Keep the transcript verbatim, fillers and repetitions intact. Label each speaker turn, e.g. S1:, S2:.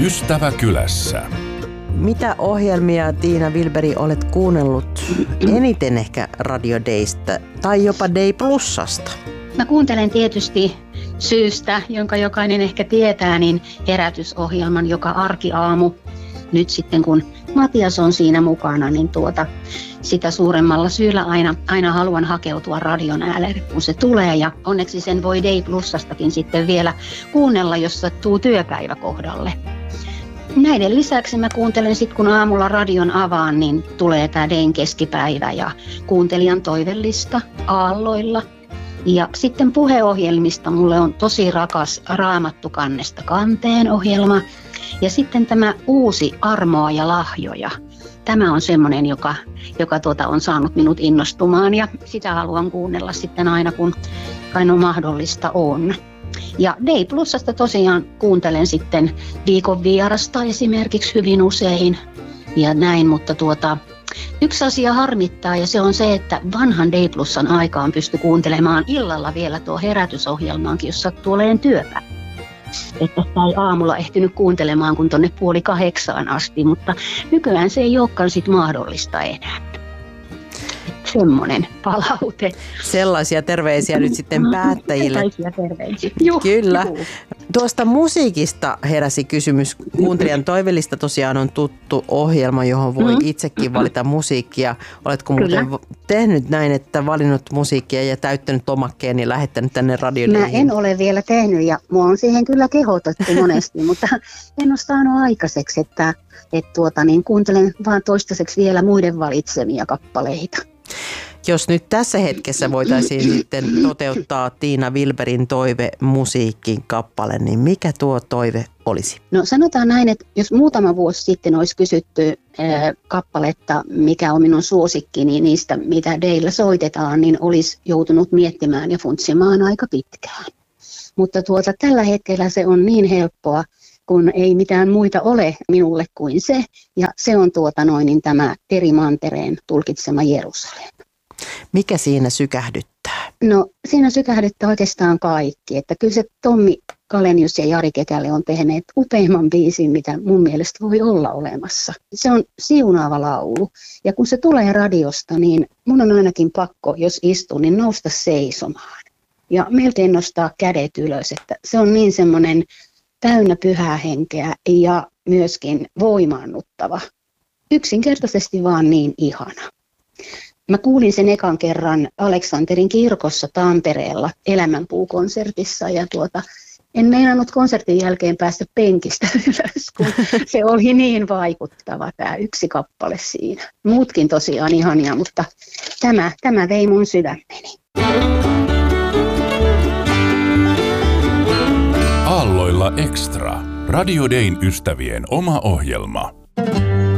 S1: Ystävä kylässä.
S2: Mitä ohjelmia, Tiina Wilberi, olet kuunnellut eniten ehkä Radio Daystä tai jopa Day Plusasta?
S3: Mä kuuntelen tietysti syystä, jonka jokainen ehkä tietää, niin herätysohjelman joka arkiaamu. Nyt sitten kun Matias on siinä mukana, niin tuota, sitä suuremmalla syyllä aina, aina haluan hakeutua radion äärelle, kun se tulee. Ja onneksi sen voi Day Plusastakin sitten vielä kuunnella, jos sattuu työpäivä kohdalle. Näiden lisäksi mä kuuntelen sitten, kun aamulla radion avaan, niin tulee tää Dayn keskipäivä ja kuuntelijan toivellista aalloilla. Ja sitten puheohjelmista mulle on tosi rakas Raamattu kannesta kanteen ohjelma. Ja sitten tämä uusi Armoa ja lahjoja. Tämä on semmoinen, joka, joka tuota on saanut minut innostumaan ja sitä haluan kuunnella sitten aina, kun aina mahdollista on. Ja Day Plusasta tosiaan kuuntelen sitten viikon vierasta esimerkiksi hyvin usein ja näin, mutta tuota, yksi asia harmittaa ja se on se, että vanhan Day Plusan aikaan pystyi kuuntelemaan illalla vielä tuo herätysohjelmaankin, jos sattuu olemaan työpäivä. Että sitä ei aamulla ehtinyt kuuntelemaan kun tuonne puoli kahdeksaan asti, mutta nykyään se ei olekaan sit mahdollista enää. Semmoinen palaute.
S2: Sellaisia terveisiä nyt sitten päättäjille.
S3: Sellaisia terveisiä. Juh,
S2: Kyllä.
S3: Juh.
S2: Tuosta musiikista heräsi kysymys. Kuuntelijan toivellista tosiaan on tuttu ohjelma, johon voi mm. itsekin valita musiikkia. Oletko muuten Kyllä. tehnyt näin, että valinnut musiikkia ja täyttänyt lomakkeen ja lähettänyt tänne radioon?
S3: Mä en ole vielä tehnyt ja mua on siihen kyllä kehotettu monesti, mutta en ole saanut aikaiseksi, että, että tuota, niin kuuntelen vaan toistaiseksi vielä muiden valitsemia kappaleita.
S2: Jos nyt tässä hetkessä voitaisiin sitten toteuttaa Tiina Wilberin toive musiikin kappale, niin mikä tuo toive olisi?
S3: No sanotaan näin, että jos muutama vuosi sitten olisi kysytty äh, kappaletta, mikä on minun suosikkini, niin niistä mitä Daylla soitetaan, niin olisi joutunut miettimään ja funtsimaan aika pitkään. Mutta tuota, tällä hetkellä se on niin helppoa, kun ei mitään muita ole minulle kuin se. Ja se on tuota noin, niin tämä Eri Mantereen tulkitsema Jerusalem.
S2: Mikä siinä sykähdyttää?
S3: No siinä sykähdyttää oikeastaan kaikki. Että kyllä se Tommi Kalenius ja Jari Kekäle on tehneet upeimman biisin, mitä mun mielestä voi olla olemassa. Se on siunaava laulu. Ja kun se tulee radiosta, niin mun on ainakin pakko, jos istun, niin nousta seisomaan. Ja melkein nostaa kädet ylös. Että se on niin semmoinen täynnä pyhää henkeä ja myöskin voimaannuttava. Yksinkertaisesti vaan niin ihana. Mä kuulin sen ekan kerran Aleksanterin kirkossa Tampereella Elämänpuu-konsertissa ja tuota, en meinannut konsertin jälkeen päästä penkistä ylös, kun se oli niin vaikuttava tämä yksi kappale siinä. Muutkin tosiaan ihania, mutta tämä, tämä vei mun sydämeni.
S1: Aalloilla Extra. Radio Dayn ystävien oma ohjelma.